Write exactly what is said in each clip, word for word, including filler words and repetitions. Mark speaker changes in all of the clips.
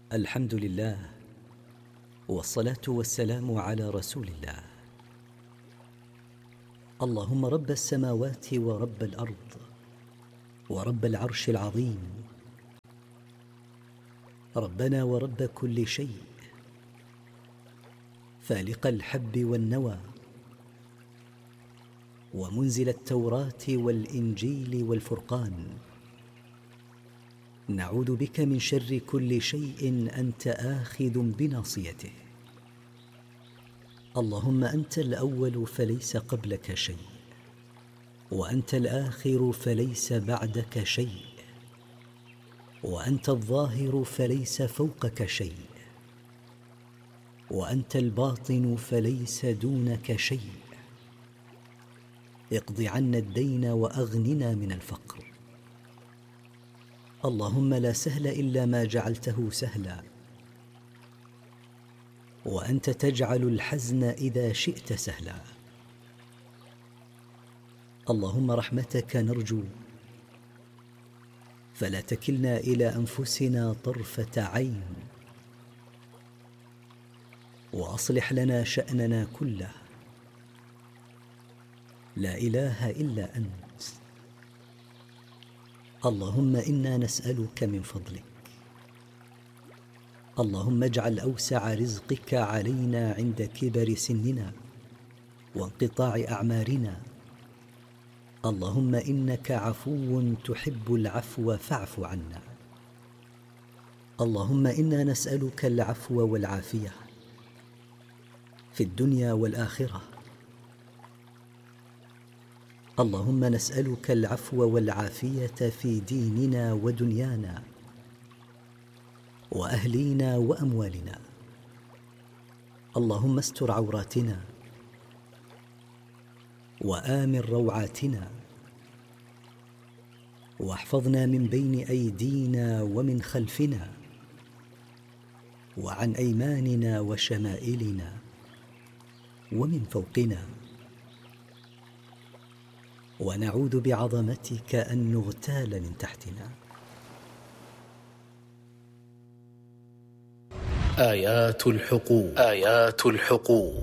Speaker 1: الحمد لله، والصلاة والسلام على رسول الله. اللهم رب السماوات ورب الأرض ورب العرش العظيم، ربنا ورب كل شيء، فالق الحب والنوى، ومنزل التوراة والإنجيل والفرقان، نعوذ بك من شر كل شيء أنت آخذ بناصيته. اللهم أنت الأول فليس قبلك شيء، وأنت الآخر فليس بعدك شيء، وأنت الظاهر فليس فوقك شيء، وأنت الباطن فليس دونك شيء. اقض عنا الدين وأغننا من الفقر. اللهم لا سهل إلا ما جعلته سهلا، وأنت تجعل الحزن إذا شئت سهلا. اللهم رحمتك نرجو، فلا تكلنا إلى أنفسنا طرفة عين، وأصلح لنا شأننا كله. لا إله إلا أنت. اللهم إنا نسألك من فضلك. اللهم اجعل أوسع رزقك علينا عند كبر سننا وانقطاع أعمارنا. اللهم إنك عفو تحب العفو فاعف عنا. اللهم إنا نسألك العفو والعافية في الدنيا والآخرة. اللهم نسألك العفو والعافية في ديننا ودنيانا وأهلينا وأموالنا. اللهم استر عوراتنا وآمن روعاتنا، واحفظنا من بين أيدينا ومن خلفنا وعن أيماننا وشمائلنا ومن فوقنا. ونعوذ بعظمتك أن نغتال من تحتنا.
Speaker 2: آيات الحقوق. آيات الحقوق.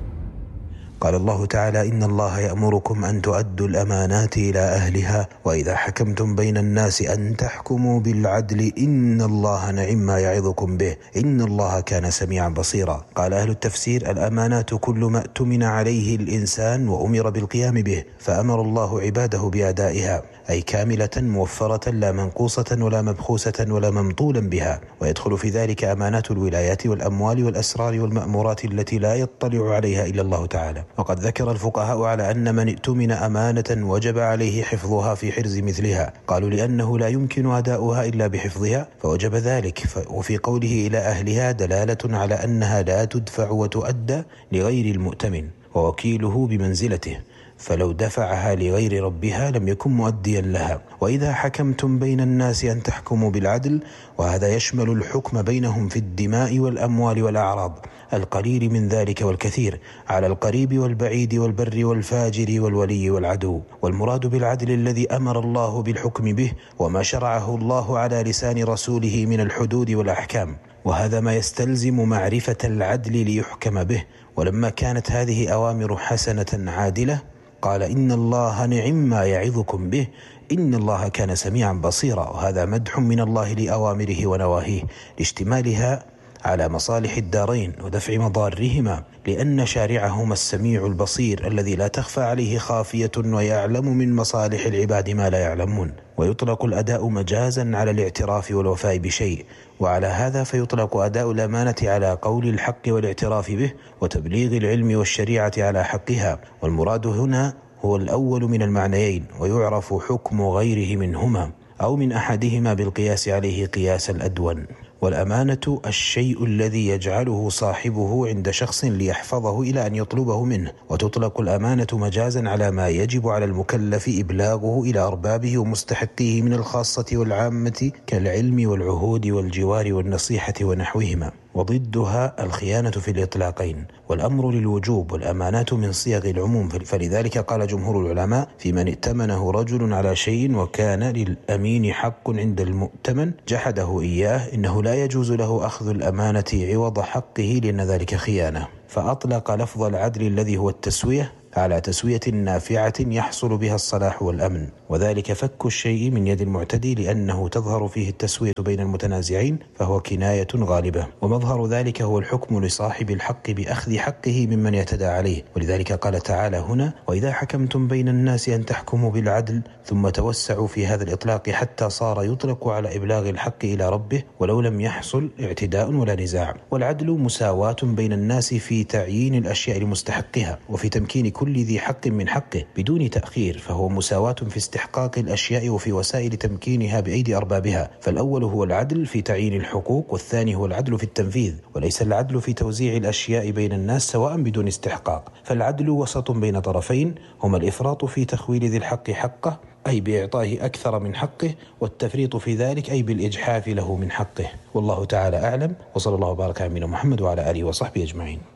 Speaker 3: قال الله تعالى: إن الله يأمركم أن تؤدوا الأمانات إلى أهلها وإذا حكمتم بين الناس أن تحكموا بالعدل إن الله نعم ما يعظكم به إن الله كان سميعا بصيرا. قال أهل التفسير: الأمانات كل ما اؤتمن عليه الإنسان وأمر بالقيام به فأمر الله عباده بأدائها، أي كاملة موفرة لا منقوصة ولا مبخوسة ولا ممطولا بها. ويدخل في ذلك أمانات الولايات والأموال والأسرار والمأمورات التي لا يطلع عليها إلا الله تعالى. وقد ذكر الفقهاء على أن من ائتمن أمانة وجب عليه حفظها في حرز مثلها، قالوا لأنه لا يمكن أداؤها إلا بحفظها فوجب ذلك. وفي قوله إلى أهلها دلالة على أنها لا تدفع وتؤدى لغير المؤتمن ووكيله بمنزلته، فلو دفعها لغير ربها لم يكن مؤديا لها. وإذا حكمتم بين الناس أن تحكموا بالعدل، وهذا يشمل الحكم بينهم في الدماء والأموال والأعراض، القليل من ذلك والكثير، على القريب والبعيد والبر والفاجر والولي والعدو. والمراد بالعدل الذي أمر الله بالحكم به وما شرعه الله على لسان رسوله من الحدود والأحكام، وهذا ما يستلزم معرفة العدل ليحكم به. ولما كانت هذه أوامر حسنة عادلة قال: إن الله نعم ما يعظكم به إن الله كان سميعا بصيرا. وهذا مدح من الله لأوامره ونواهيه لاشتمالها على مصالح الدارين ودفع مضارهما، لأن شارعهما السميع البصير الذي لا تخفى عليه خافية ويعلم من مصالح العباد ما لا يعلمون. ويطلق الأداء مجازا على الاعتراف والوفاء بشيء، وعلى هذا فيطلق أداء الأمانة على قول الحق والاعتراف به وتبليغ العلم والشريعة على حقها. والمراد هنا هو الأول من المعنيين، ويعرف حكم غيره منهما أو من أحدهما بالقياس عليه قياس الأدون. والأمانة الشيء الذي يجعله صاحبه عند شخص ليحفظه إلى أن يطلبه منه. وتطلق الأمانة مجازا على ما يجب على المكلف إبلاغه إلى أربابه ومستحقيه من الخاصة والعامة كالعلم والعهود والجوار والنصيحة ونحوهما. وضدها الخيانة في الإطلاقين، والأمر للوجوب والأمانات من صيغ العموم، فلذلك قال جمهور العلماء في من ائتمنه رجل على شيء وكان للأمين حق عند المؤتمن جحده إياه إنه لا يجوز له أخذ الأمانة عوض حقه لأن ذلك خيانة، فأطلق لفظ العدل الذي هو التسوية على تسوية نافعة يحصل بها الصلاح والأمن، وذلك فك الشيء من يد المعتدي لأنه تظهر فيه التسوية بين المتنازعين، فهو كناية غالبة، ومظهر ذلك هو الحكم لصاحب الحق بأخذ حقه ممن يعتدى عليه، ولذلك قال تعالى هنا: وإذا حكمتم بين الناس أن تحكموا بالعدل، ثم توسعوا في هذا الإطلاق حتى صار يطلق على إبلاغ الحق إلى ربه ولو لم يحصل اعتداء ولا نزاع. والعدل مساواة بين الناس في تعيين الأشياء لمستحقها وفي تمكين كل كل ذي حق من حقه بدون تأخير، فهو مساواة في استحقاق الأشياء وفي وسائل تمكينها بأيدي أربابها، فالأول هو العدل في تعيين الحقوق، والثاني هو العدل في التنفيذ، وليس العدل في توزيع الأشياء بين الناس سواء بدون استحقاق، فالعدل وسط بين طرفين هما الإفراط في تخويل ذي الحق حقه أي بإعطائه أكثر من حقه، والتفريط في ذلك أي بالإجحاف له من حقه. والله تعالى أعلم، وصلى الله وبارك على نبينا محمد وعلى آله وصحبه أجمعين.